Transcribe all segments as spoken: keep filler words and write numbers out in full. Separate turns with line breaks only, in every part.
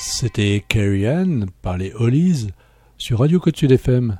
c'était Carrie Ann par les Hollies sur Radio Côte Sud F M.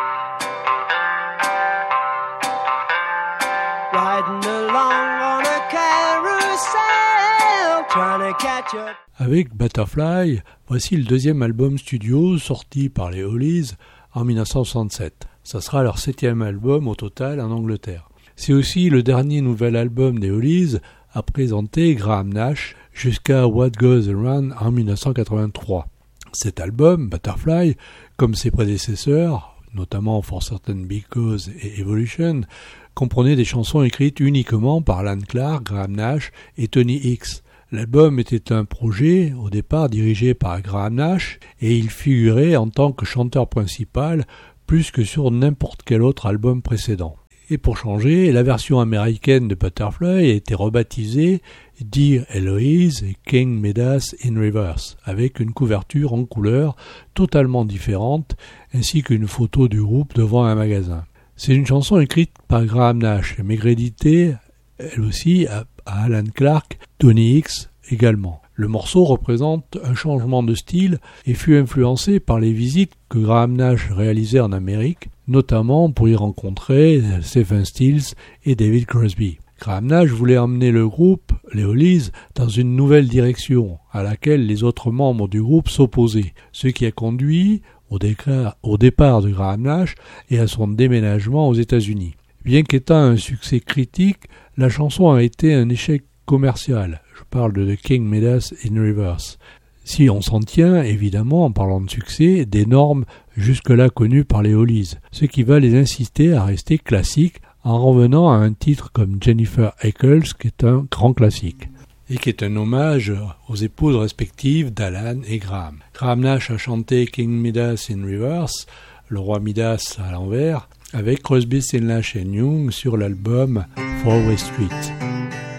Avec Butterfly, voici le deuxième album studio sorti par les Hollies en dix-neuf cent soixante-sept. Ça sera leur septième album au total en Angleterre. C'est aussi le dernier nouvel album des Hollies à présenter Graham Nash jusqu'à What Goes Around en dix-neuf cent quatre-vingt-trois. Cet album, Butterfly, comme ses prédécesseurs, notamment For Certain Because et Evolution, comprenait des chansons écrites uniquement par Alan Clark, Graham Nash et Tony Hicks. L'album était un projet, au départ dirigé par Graham Nash, et il figurait en tant que chanteur principal plus que sur n'importe quel autre album précédent. Et pour changer, la version américaine de Butterfly a été rebaptisée Dear Eloise et King Midas in Reverse, avec une couverture en couleur totalement différente, ainsi qu'une photo du groupe devant un magasin. C'est une chanson écrite par Graham Nash, mais créditée, elle aussi, à Alan Clark, Tony Hicks également. Le morceau représente un changement de style et fut influencé par les visites que Graham Nash réalisait en Amérique, notamment pour y rencontrer Stephen Stills et David Crosby. Graham Nash voulait emmener le groupe, les Hollies, dans une nouvelle direction, à laquelle les autres membres du groupe s'opposaient, ce qui a conduit au, déclar, au départ de Graham Nash et à son déménagement aux États-Unis. Bien qu'étant un succès critique, la chanson a été un échec commercial. Je parle de The King Midas in Reverse. Si on s'en tient, évidemment, en parlant de succès, des normes jusque-là connues par les Hollies, ce qui va les inciter à rester classiques en revenant à un titre comme Jennifer Eccles, qui est un grand classique, et qui est un hommage aux épouses respectives d'Alan et Graham. Graham Nash a chanté King Midas in Reverse, le roi Midas à l'envers, avec Crosby, Stills and Young sur l'album Four Way Street.